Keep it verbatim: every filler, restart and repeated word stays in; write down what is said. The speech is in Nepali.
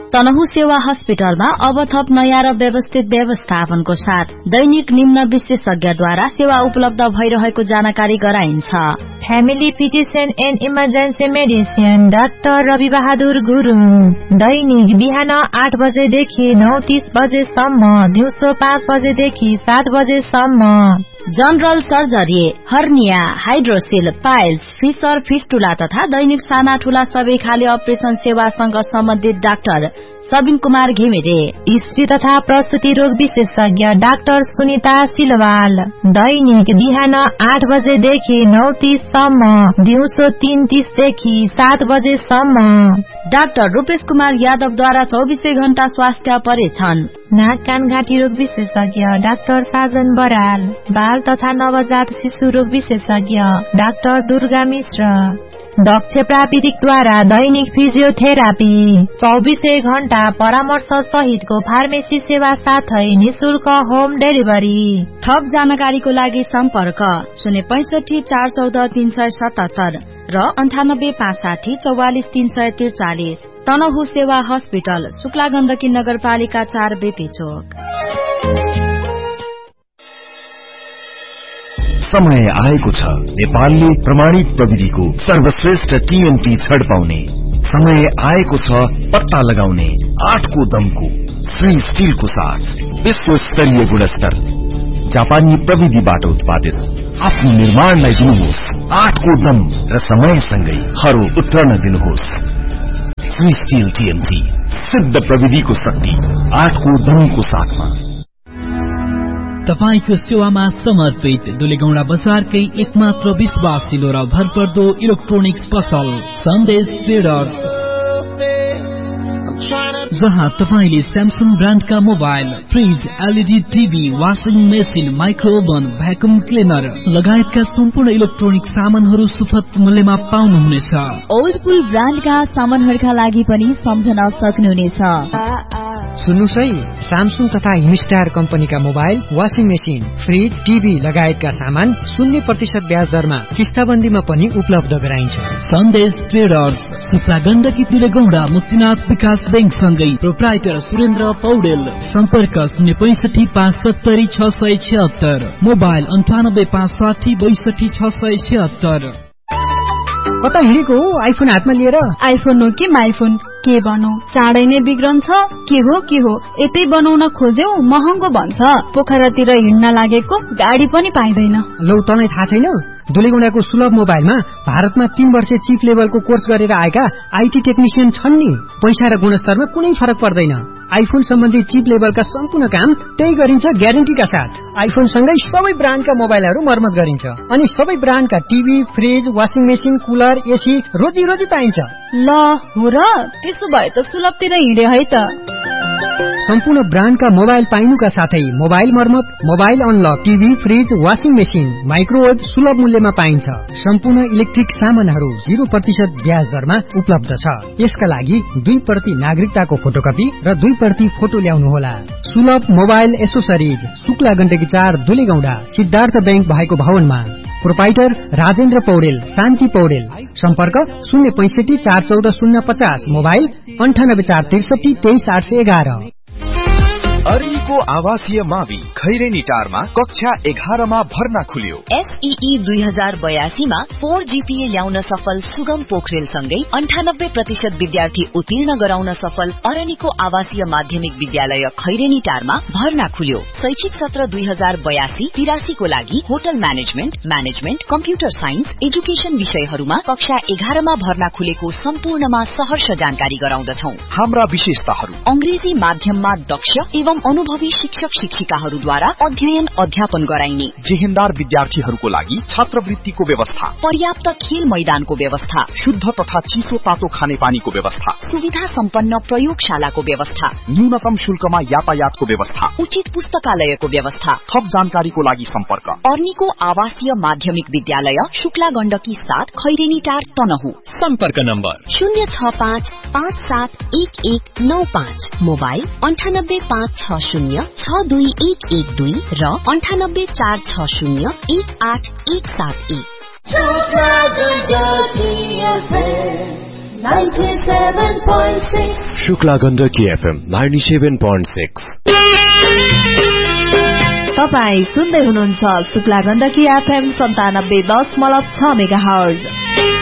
तनहु सेवा हस्पिटलमा अब थप नयाँ र व्यवस्थित व्यवस्थापनको साथ दैनिक निम्न विशेषज्ञद्वारा सेवा उपलब्ध भइरहेको जानकारी गराइन्छ। Family physician and emergency medicine doctor Rabi Bahadur Gurung, दैनिक बिहान आठ बजेदेखि नौ तीस बजेसम्म, दिउँसो पाँच बजेदेखि सात बजेसम्म। General surgery, hernia, hydroxyl, piles, fissure, fistula तथा दैनिक साना ठूला सबै खाले अपरेशन सेवासँग सम्बन्धित डाक्टर सबिन कुमार घिमिरे। स्त्री तथा प्रसुति रोग विशेषज्ञ डाक्टर सुनिता सिलवाल, दैनिक बिहान आठ बजेदेखि नौ तीससम्म, दिउँसो तीन तीसदेखि सात बजेसम्म। डाक्टर रूपेश कुमार यादवद्वारा चौबीसै घण्टा स्वास्थ्य परीक्षण। नाक कान घाँटी रोग विशेषज्ञ डाक्टर साजन बराल, बाल तथा नवजात शिशु रोग विशेषज्ञ डाक्टर दुर्गा मिश्र। दक्ष प्राविधिकद्वारा दैनिक फिजियोथेरापी, चौबीसै घण्टा परामर्श सहितको फार्मेसी सेवा साथै निशुल्क होम डेलिभरी। थप जानकारीको लागि सम्पर्क शून्य पैंसठी चार चौध तीन सय सतहत्तर र अन्ठानब्बे पाँच साठी चौवालिस तीन सय त्रिचालिस। तनहु सेवा हस्पिटल, शुक्ला गण्डकी नगरपालिका चार, बेपी चोक। समय आएको छ नेपालले प्रमाणित प्रविधिको सर्वश्रेष्ठ टीएमटी छड पाउने। समय आएको छ पत्ता लगाउने आठको दमको श्री स्टिलको साथ विश्व स्तरीय गुणस्तर जापानी प्रविधिबाट उत्पादित आफ्नो निर्माणलाई दिनुहोस् आठको दम र समयसँगै हरो उत्रन दिनुहोस्। श्री स्टिल टीएमटी, सिद्ध प्रविधिको शक्ति आठको दमको साथमा। तपाईको सेवामा समर्पित दुलेगौडा बजारकै एकमात्र विश्वासिलो र भरपर्दो इलेक्ट्रोनिक्स पसल सन्देश ट्रेडर्स, जहाँ तपाईले Samsung ब्रान्डका mobile, fridge, LED TV, washing machine, माइक्रोओभन, vacuum cleaner लगायतका सम्पूर्ण इलेक्ट्रोनिक सामानहरू सुपथ मूल्यमा पाउनुहुनेछ। ओल्डपुल ब्रान्डका सामानहरूका लागि पनि सम्झन सक्नुहुनेछ। सुन्नुस् है, स्यामसङ तथा हिमस्टार कम्पनीका mobile, washing machine, fridge, TV लगायतका सामान शून्य प्रतिशत ब्याज दरमा किस्ताबन्दीमा पनि उपलब्ध गराइन्छ। सन्देश ट्रेडर्स, सुक्ला गण्डकी दुलेगौडा मुक्तिनाथ विकास बैंक सँगै प्रोप्राइटर सुरेन्द्र पौडेल। सम्पर्क शून्य पैंसठी पाँच सत्तरी छ सय छिहत्तर, मोबाइल अन्ठानब्बे पाँच साठी बैसठी छ सय छिहत्तर। कता हिँडेको हो आइफोन हातमा लिएर? आइफोन हो कि माइफोन, के बनौ? चाँडै नै बिग्रन्छ। के हो के हो, यतै बनाउन खोज्यौ महँगो भन्छ। पोखरातिर हिँड्न लागेको गाडी पनि पाइँदैन। लौ तँलाई थाहा छैन, दुलेगौडाको सुलभ मोबाइलमा भारतमा तीन वर्ष चिप लेभलको कोर्स गरेर आएका आईटी टेक्निशियन छन् नि। पैसा र गुणस्तरमा कुनै फरक पर्दैन। आइफोन सम्बन्धी चिप लेभलका सम्पूर्ण काम त्यही गरिन्छ ग्यारेन्टीका साथ। आइफोन सँगै सबै ब्रान्डका मोबाइलहरू मर्मत गरिन्छ अनि सबै ब्रान्डका TV, fridge, washing machine, cooler, AC रोजी रोजी पाइन्छ। ल हो र, त्यसो भए त सुलभतिर हिँडे है त। सम्पूर्ण ब्रान्डका मोबाइल पाइनुका साथै मोबाइल मर्मत, mobile unlock, TV, fridge, washing machine, microwave सुलभ मूल्यमा पाइन्छ। सम्पूर्ण इलेक्ट्रिक सामानहरू जीरो प्रतिशत ब्याज दरमा उपलब्ध छ। यसका लागि दुई प्रति नागरिकताको फोटोकपी र दुई प्रति फोटो ल्याउनुहोला। सुलभ मोबाइल एसोसरिज, शुक्ला गण्डकी चार, दुलेगौडा, सिद्धार्थ बैंक भएको भवनमा। प्रोपाइटर राजेन्द्र पौडेल, शान्ति पौडेल। सम्पर्क शून्य पैंसठी चार चौध शून्य पचास, मोबाइल अन्ठानब्बे चार त्रिसठी तेइस आठ सय एघार। अरिको आवासीय मावि खैरेनी टारमा कक्षा एघारमा भर्ना खुल्यो। एसईई दुई हजार बयासीमा फोर जीपीए ल्याउन सफल सुगम पोखरेल सँगै अन्ठानब्बे प्रतिशत विद्यार्थी उत्तीर्ण गराउन सफल अरनिको आवासीय माध्यमिक विद्यालय खैरेनी टारमा भर्ना खुल्यो। शैक्षिक सत्र दुई हजार बयासी तिरासीको लागि hotel management, management, computer science, education विषयहरूमा कक्षा एघारमा भर्ना खुलेको सम्पूर्णमा सहर्ष जानकारी गराउँदछौ। हाम्रा विशेषताहरू: अंग्रेजी माध्यममा दक्ष एवं अनुभवी शिक्षक शिक्षिकाहरूद्वारा अध्ययन अध्यापन गराइने, जेहेन्दार विद्यार्थीहरूको लागि छात्रवृत्तिको व्यवस्था, पर्याप्त खेल मैदानको व्यवस्था, शुद्ध तथा चिसो तातो खानेपानीको व्यवस्था, सुविधा सम्पन्न प्रयोगशालाको व्यवस्था, न्यूनतम शुल्कमा यातायातको व्यवस्था, उचित पुस्तकालयको व्यवस्था। थप जानकारीको लागि सम्पर्क अर्निको आवासीय माध्यमिक विद्यालय शुक्ला गण्डकी सात, खैरेनी टार, तनहु। सम्पर्क नम्बर शून्य छ पाँच पाँच सात एक एक नौ पाँच, मोबाइल अन्ठानब्बे पाँच छ शून्य छ दुई एक एक दुई र अन्ठानब्बे चार छ शून्य एक आठ एक सात एक। Shukla Gandaki FM ninety-seven point six। तपाई सुन्दै हुनुहुन्छ शुक्ला गण्डकी एफएम सन्तानब्बे दशमलव छ मेगा हर्ज।